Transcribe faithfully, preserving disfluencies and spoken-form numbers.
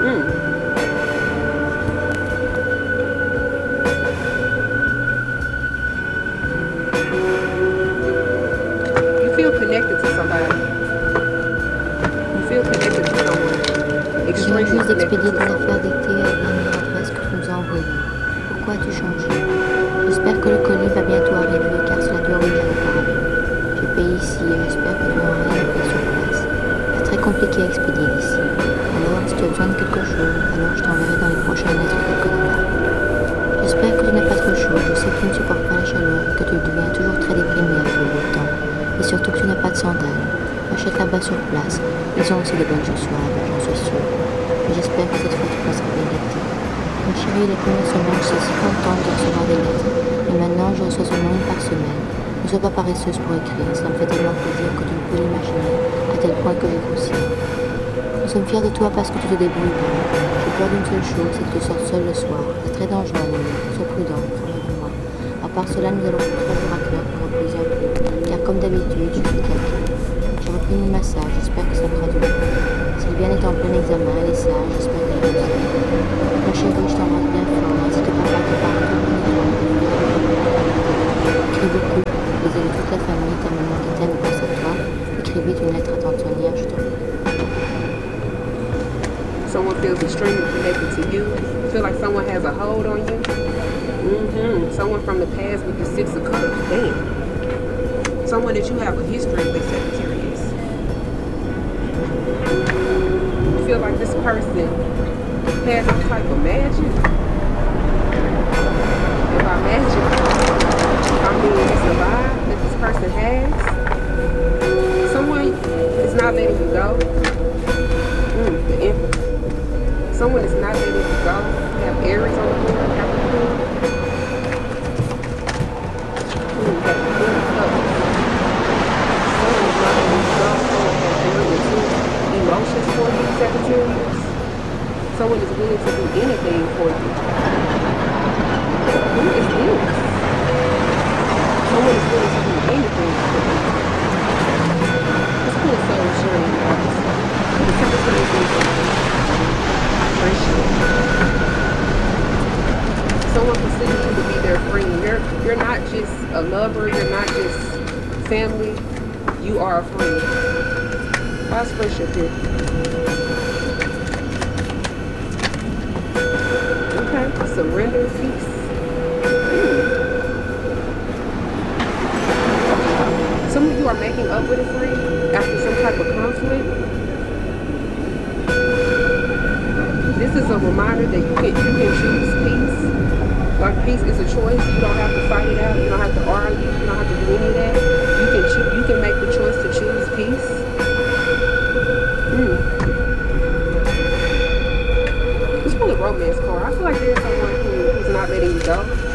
Mm. You feel connected to somebody. You feel connected to someone. Je viens Extremely juste connected d'expédier to tes affaires someone. d'été à la dernière adresse que tu nous as envoyée. Pourquoi as-tu changé? J'espère que le colis va bientôt arriver car cela dure déjà auparavant. J'ai payé ici et j'espère que tu n'auras rien à payer sur place. C'est très compliqué à expédier d'ici. Alors, si tu as besoin de quelque chose, alors je t'enverrai dans les prochaines lettres quelques dollars. J'espère que tu n'as pas trop chaud. Je sais que tu ne supportes pas la chaleur et que tu deviens toujours très déprimé avec le beau temps. Et surtout que tu n'as pas de sandales. Achète là-bas sur place. Ils ont aussi de bonnes chaussures là-bas, j'en suis sûre. Mais j'espère que cette fois tu passeras bien l'été. Mon chéri, les premières semaines, je suis si contente de recevoir des lettres. Mais maintenant, je reçois seulement une par semaine. Ne sois pas paresseuse pour écrire. Cela me fait tellement plaisir que tu ne peux l'imaginer, à tel point que j'ai grossi. Nous sommes fiers de toi parce que tu te débrouilles bien. J'ai peur d'une seule chose, c'est que tu sortes seul le soir. C'est très dangereux, Amélie. Sois prudente, crois-moi. À part cela, nous allons faire trois jours à Knock pour reposer un peu. Car comme d'habitude, je suis claquée. J'ai repris mon massage, j'espère que ça fera du bien. Sylviane est en plein examen, elle est sage, j'espère qu'elle va aussi. Mon chéri, je t'embrasse bien fort, ainsi que papa qui parle tout le monde. Écris beaucoup, désolé toute la famille, ta maman qui t'aime et pense à toi. Écris vite une lettre à tante Sonia, je t'en prie. Someone feels extremely connected to you. You feel like someone has a hold on you. Mm-hmm. Someone from the past with the Six of Cups. Damn. Someone that you have a history with, Sagittarius. You feel like this person has some type of magic. And by magic, I mean it's a vibe that this person has. Someone is not letting you go. Mm, the Emperor. Someone is not letting you go. You have Aries on the board, Capricorn. Mm, you have the Queen of Cups. Someone is not letting you go. Someone has very intense emotions for you, Sagittarius. Someone is willing to do anything for you. Who is this? Someone is willing to do anything for you. Let's pull a soul journey, guys. What is Sagittarius doing for you? Friendship. Someone considers you to be their friend. You're you're not just a lover. You're not just family. You are a friend. How's friendship here? Okay. Surrender, peace. Ooh. Some of you are making up with a friend after some type of conflict. This is a reminder that you can you can choose peace. Like peace is a choice. You don't have to fight it out. You don't have to argue. You don't have to do any of that. You can choose. You can make the choice to choose peace. Mm. Let's pull a romance card. I feel like there's someone who, who's not letting you go.